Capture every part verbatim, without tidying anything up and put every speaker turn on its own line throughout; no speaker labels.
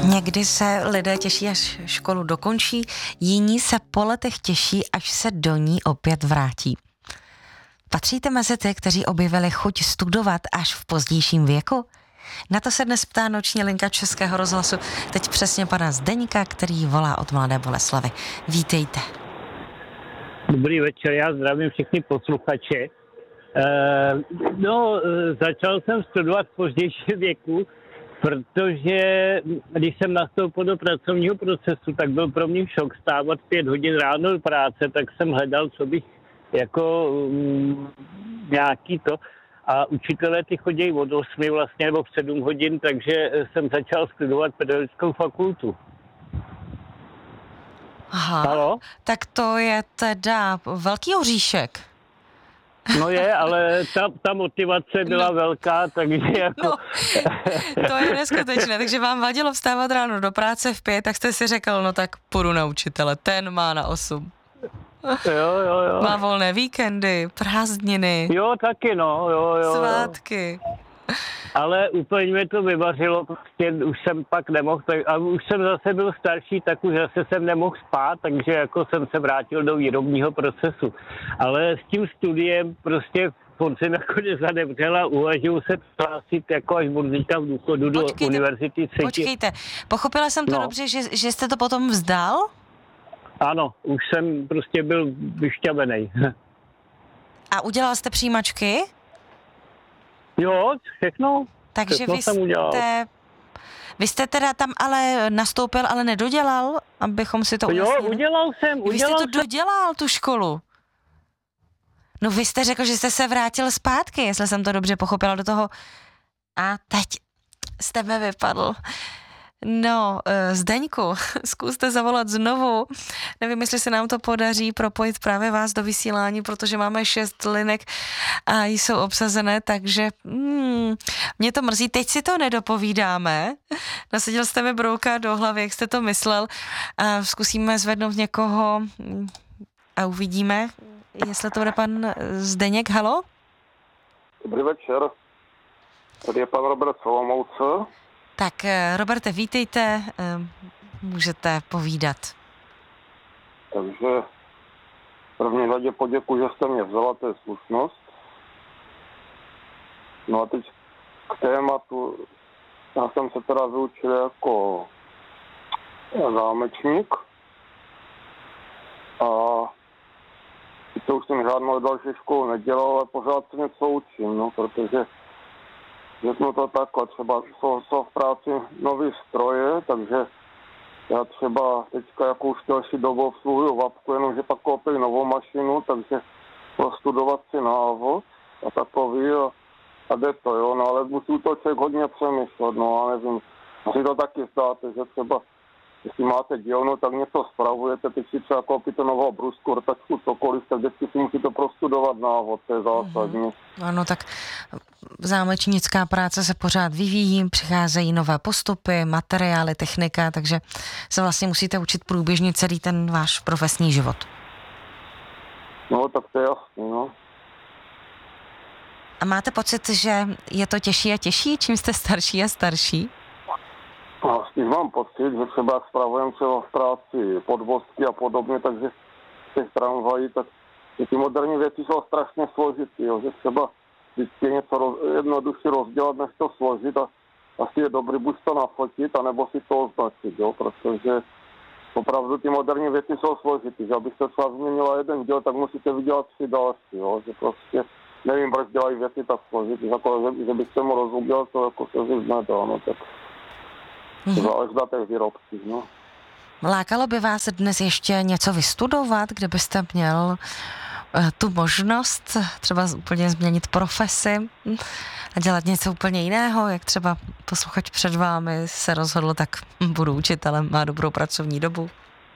Někdy se lidé těší, až školu dokončí, jiní se po letech těší, až se do ní opět vrátí. Patříte mezi ty, kteří objevili chuť studovat až v pozdějším věku? Na to se dnes ptá noční linka Českého rozhlasu. Teď přesně pana Zdeňka, který volá od Mladé Boleslavi. Vítejte.
Dobrý večer, já zdravím všechny posluchače. E, no, začal jsem studovat v pozdějším věku, protože když jsem nastoupil do pracovního procesu, tak byl pro mě šok stávat pět hodin ráno do práce, tak jsem hledal, co bych jako um, nějaký to. A učitelé ty chodí od osmi vlastně, nebo v sedm hodin, takže jsem začal studovat pedagogickou fakultu.
Aha,
Halo?
tak to je teda velký oříšek.
No je, ale ta, ta motivace byla no. velká, takže jako...
No, to je neskutečné, takže vám vadilo vstávat ráno do práce v pět, tak jste si řekl, no tak půjdu na učitele, ten má na osm.
Jo, jo, jo.
Má volné víkendy, prázdniny.
Jo, taky no, jo, jo.
Svátky.
Ale úplně mě to vyvařilo, prostě už jsem pak nemohl, tak, a už jsem zase byl starší, tak už zase jsem nemohl spát, takže jako jsem se vrátil do výrobního procesu. Ale s tím studiem prostě on se nakonec zanevřel a uvažuji se přihlásit jako až budu říkat v důchodu do
Počkejte,
univerzity třetí.
Počkejte, pochopila jsem to
no.
dobře, že, že jste to potom vzdal?
Ano, už jsem prostě byl vyšťavený.
A udělal jste přijímačky?
Jo, všechno.
Takže
všechno
vy
jsem udělal.
jste, vy jste teda tam ale nastoupil, ale nedodělal, abychom si to ujasnili?
Jo, udělal jsem, udělal
Vy jste to
jsem.
dodělal, tu školu. No vy jste řekl, že jste se vrátil zpátky, jestli jsem to dobře pochopila do toho. A teď jste mi vypadl. No, Zdeňku, zkuste zavolat znovu. Nevím, jestli se nám to podaří propojit právě vás do vysílání, protože máme šest linek a jsou obsazené, takže hmm, mě to mrzí. Teď si to nedopovídáme. Nasadil jste mi brouka do hlavy, jak jste to myslel. A zkusíme zvednout někoho a uvidíme, jestli to bude pan Zdeněk. Halo?
Dobrý večer. Tady je pan Robert Solomouce.
Tak, Roberte, vítejte, můžete povídat.
Takže v první řadě poděkuji, že jste mě vzala, to je slušnost. No a teď k tématu, já jsem se teda vyučil jako zámečník a to už jsem žádnou další školu nedělal, ale pořád se něco učím, no, protože řeknu to takhle, třeba jsou, jsou v práci nový stroje, takže já třeba teďka jako už další dobu obsluhuju vapku, jenomže pak koupili novou mašinu, takže prostudovat si návod a takový a, a jde to, jo, no ale musí to člověk hodně přemýšlet, no a nevím, si to taky zdáte, že třeba jestli máte dílnu, tak něco spravujete, teď si třeba koupíte novou brusku, rtačku, cokoliv, tak vždycky si musíte prostudovat návod, to je zásadní.
Mm-hmm. Ano, tak zámečnická práce se pořád vyvíjí, přicházejí nové postupy, materiály, technika, takže se vlastně musíte učit průběžně celý ten váš profesní život.
No, tak to je jasný, no.
A máte pocit, že je to těžší a těžší, čím jste starší a starší?
A spíš mám pocit, že třeba jak spravujeme třeba v práci podvozky a podobně, takže těch tramvají, tak že ty moderní věci jsou strašně složitý, jo, že třeba vždycky něco roz, jednoduše rozdělat, než to složit a asi je dobrý buď to nafotit, anebo si to označit, jo, protože opravdu ty moderní věci jsou složitý, že abyste třeba změnila jeden díl, tak musíte vydělat tři další, jo, že prostě nevím, proč dělají věci tak složitý, jako, že, že byste mu rozuměl, to jako se říct nedá, no tak záleží na těch výrobcích, no.
Lákalo by vás dnes ještě něco vystudovat, kde byste měl tu možnost třeba úplně změnit profesi a dělat něco úplně jiného, jak třeba posluchač před vámi se rozhodl, tak budu učitelem, má dobrou pracovní dobu?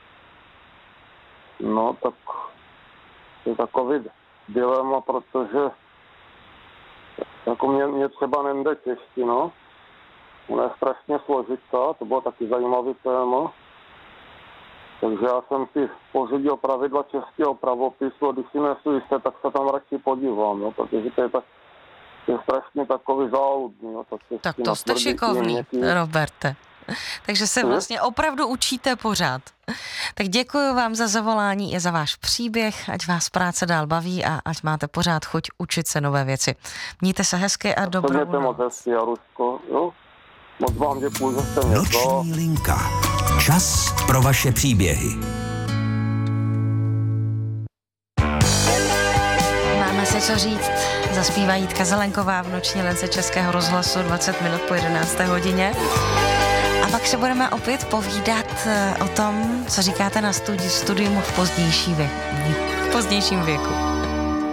No, tak je takový dilema, protože jako mě, mě třeba nejde češtino, ona je strašně složitá, to bylo taky zajímavý téma. Takže já jsem si pořídil pravidla českého pravopisu a když si nejsou jisté, tak se tam radši podívám, no, protože to je tak je strašně takový záludný. No,
tak to jste šikovný, Roberte. Takže se vlastně opravdu učíte pořád. Tak děkuji vám za zavolání i za váš příběh, ať vás práce dál baví a ať máte pořád chuť učit se nové věci. Mějte se hezky a dobrou noc.
Mějte moc hezky, Jaruško, jo? Moc vám děkuji, že jste mě to.
Noční linka. Čas pro vaše příběhy.
Máme si co říct. Zaspívá Jitka Zelenková v noční lince Českého rozhlasu dvacet minut po jedenácté hodině. A pak se budeme opět povídat o tom, co říkáte na studi- studium v pozdější věku. V pozdějším věku.